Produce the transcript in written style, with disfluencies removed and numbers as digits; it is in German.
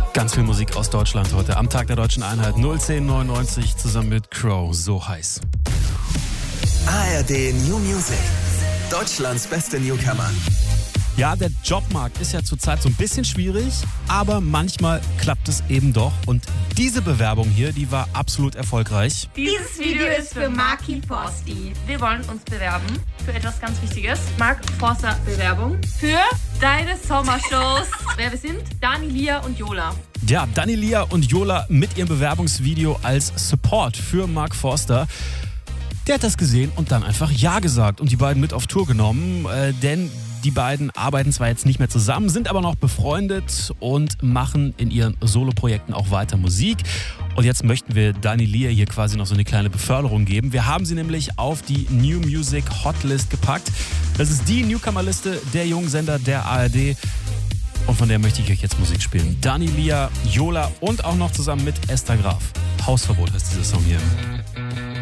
Ganz viel Musik aus Deutschland heute am Tag der Deutschen Einheit. 01099 zusammen mit Crow, so heiß. ARD New Music. Deutschlands beste Newcomer. Ja, der Jobmarkt ist ja zurzeit so ein bisschen schwierig, aber manchmal klappt es eben doch. Und diese Bewerbung hier, die war absolut erfolgreich. Dieses Video ist für Marky Forsti. Wir wollen uns bewerben für etwas ganz Wichtiges. Mark Forster Bewerbung für deine Sommershows. Wer wir sind? Dani, Lia und Jola. Ja, Dani, Lia und Jola mit ihrem Bewerbungsvideo als Support für Mark Forster. Der hat das gesehen und dann einfach Ja gesagt und die beiden mit auf Tour genommen, denn die beiden arbeiten zwar jetzt nicht mehr zusammen, sind aber noch befreundet und machen in ihren Soloprojekten auch weiter Musik. Und jetzt möchten wir Dani, Lia hier quasi noch so eine kleine Beförderung geben. Wir haben sie nämlich auf die New Music Hotlist gepackt. Das ist die Newcomer-Liste der jungen Sender der ARD. Und von der möchte ich euch jetzt Musik spielen. Dani, Lia, Jola und auch noch zusammen mit Esther Graf. Hausverbot heißt dieser Song hier.